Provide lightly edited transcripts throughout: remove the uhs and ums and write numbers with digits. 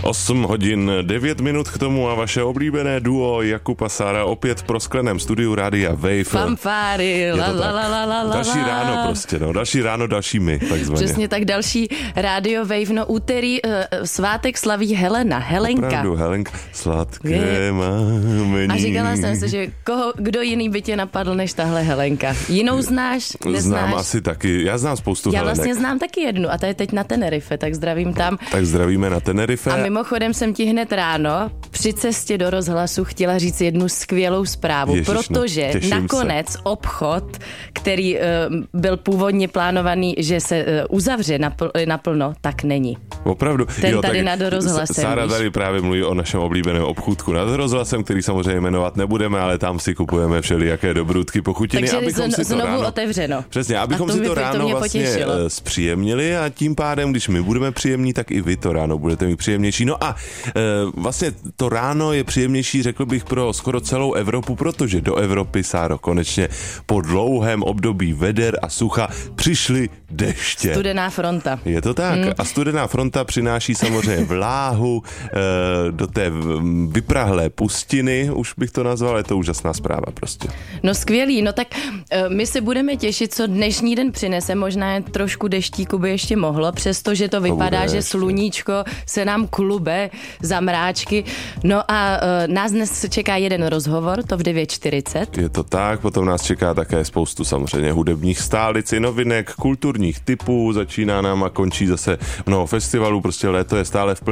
8 hodin 9 minut k tomu a vaše oblíbené duo Jakub a Sára opět v proskleném studiu Rádia Wave. Fanfáry, Další ráno prostě, no. Další ráno, další my, takzvaně. Přesně tak, další Rádio Wave. No úterý svátek slaví Helenka. Opravdu, Helenka, sladké máme. A říkala jsem si, že kdo jiný by tě napadl než tahle Helenka. Jinou znáš? Neznáš? Znám asi taky, já znám spoustu Helenek. Já vlastně znám taky jednu a ta je teď na Tenerife, tak zdravím tam. Tak zdravíme na Tenerife. A mimochodem jsem ti hned ráno při cestě do rozhlasu chtěla říct jednu skvělou zprávu, protože nakonec obchod, který byl původně plánovaný, že se uzavře naplno, tak není. Opravdu? Ten tady nad rozhlasem. Sára tady právě mluví o našem oblíbeném obchůdku nad rozhlasem, který samozřejmě jmenovat nebudeme, ale tam si kupujeme všelijaké dobrůdky, pochutiny. Takže abychom si to znovu ráno, otevřeno. Přesně, abychom si to ráno vlastně zpříjemnili a tím pádem, když my budeme příjemní, tak i vy to ráno budete mít příjemnější. No a vlastně to ráno je příjemnější, řekl bych, pro skoro celou Evropu, protože do Evropy, Sáro, konečně po dlouhém období veder a sucha přišly deště. Studená fronta. Je to tak. A studená fronta přináší samozřejmě vláhu do té vyprahlé pustiny, už bych to nazval, je to úžasná zpráva prostě. No skvělý, no tak my se budeme těšit, co dnešní den přinese, možná je trošku deštíku by ještě mohlo, přestože to vypadá, že sluníčko se nám klube za mráčky. No a nás dnes čeká jeden rozhovor, to v 9:40. Je to tak, potom nás čeká také spoustu samozřejmě hudebních stálic i novinek, kulturních typů, začíná nám a končí zase mnoho festivalů, prostě léto je stále v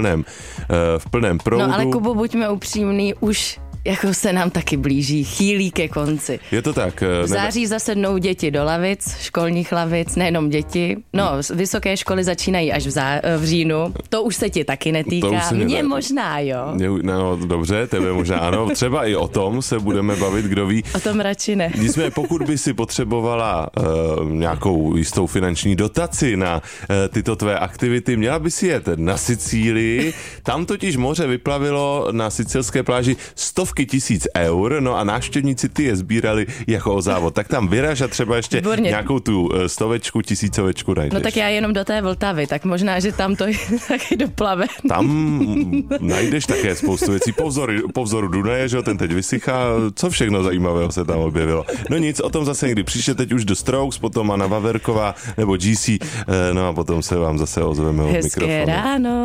plném proudu. No ale Kubo, buďme upřímný, už jako se nám taky blíží, chýlí ke konci. Je to tak. V září zasednou děti do lavic, školních lavic, nejenom děti. No, vysoké školy začínají až v říjnu. To už se ti taky netýká. Mně možná, jo. No, dobře, tebe možná ano. Třeba i o tom se budeme bavit, kdo ví. O tom radši ne. Nicméně, pokud by si potřebovala nějakou jistou finanční dotaci na tyto tvé aktivity, měla by si jet na Sicílii. Tam totiž moře vyplavilo na sicilské pláži stovky tisíc eur, no a návštěvníci ty je sbírali jako o závod. Tak tam vyraž a třeba ještě nějakou tu stovečku, tisícovečku najdeš. No tak já jenom do té Vltavy, tak možná, že tam to taky doplave. Tam najdeš také spoustu věcí. Po vzoru Dunaje, že ten teď vysychá. Co všechno zajímavého se tam objevilo. No nic, o tom zase někdy příště, teď už do Strokes, potom Anna Vaverková nebo GC, no a potom se vám zase ozveme od mikrofonu. Hezké ráno.